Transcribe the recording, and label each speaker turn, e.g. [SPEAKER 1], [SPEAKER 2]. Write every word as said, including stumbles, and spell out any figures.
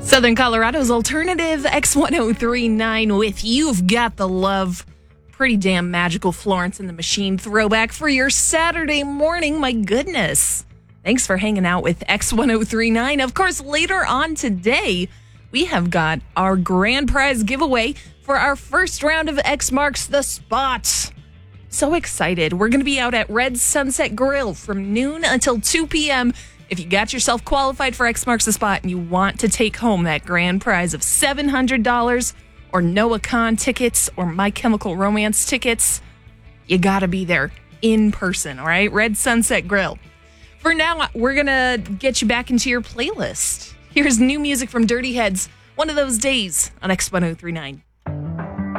[SPEAKER 1] Southern Colorado's alternative X ten thirty-nine with You've Got the Love. Pretty damn magical Florence and the Machine throwback for your Saturday morning. My goodness. Thanks for hanging out with X ten thirty-nine. Of course, later on today, we have got our grand prize giveaway for our first round of X Marks the Spot. So excited. We're going to be out at Red Sunset Grill from noon until two p.m. If you got yourself qualified for X Marks the Spot and you want to take home that grand prize of seven hundred dollars or Noah Kahn tickets or My Chemical Romance tickets, you got to be there in person, all right? Red Sunset Grill. For now, we're going to get you back into your playlist. Here's new music from Dirty Heads, One of Those Days on X ten thirty-nine.